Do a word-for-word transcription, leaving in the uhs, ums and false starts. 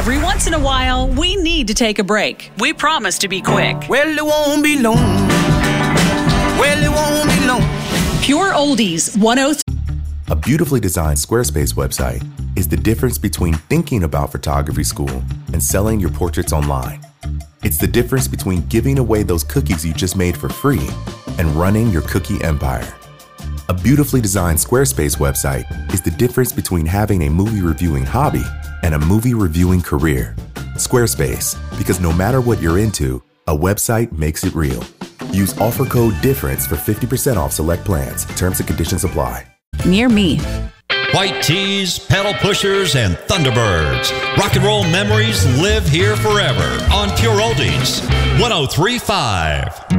Every once in a while, we need to take a break. We promise to be quick. Well, it won't be long. Well, it won't be long. Pure Oldies one oh three. A beautifully designed Squarespace website is the difference between thinking about photography school and selling your portraits online. It's the difference between giving away those cookies you just made for free and running your cookie empire. A beautifully designed Squarespace website is the difference between having a movie reviewing hobby and a movie reviewing career. Squarespace, because no matter what you're into, a website makes it real. Use offer code DIFFERENCE for fifty percent off select plans. Terms and conditions apply. Near me. White tees, pedal pushers, and Thunderbirds. Rock and roll memories live here forever on Pure Oldies one oh three point five.